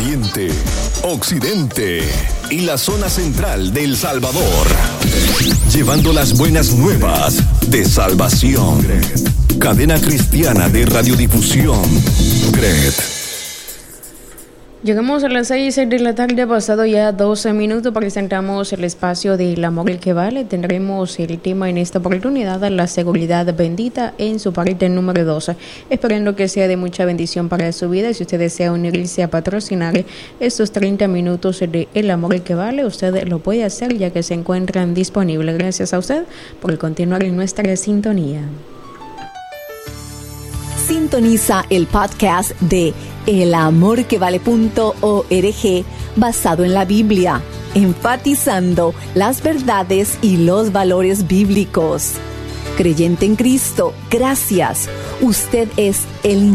Oriente, Occidente y la zona central de El Salvador. Llevando las buenas nuevas de salvación. Cadena cristiana de radiodifusión. GRED. Llegamos a las 6 de la tarde, pasado ya 12 minutos, presentamos el espacio del amor que vale. Tendremos el tema en esta oportunidad, la seguridad bendita, en su parte número 12. Esperando que sea de mucha bendición para su vida. Si usted desea unirse a patrocinar estos 30 minutos de El amor que vale, usted lo puede hacer ya que se encuentran disponibles. Gracias a usted por continuar en nuestra sintonía. Sintoniza el podcast de elamorquevale.org basado en la Biblia, enfatizando las verdades y los valores bíblicos. Creyente en Cristo, gracias. Usted es el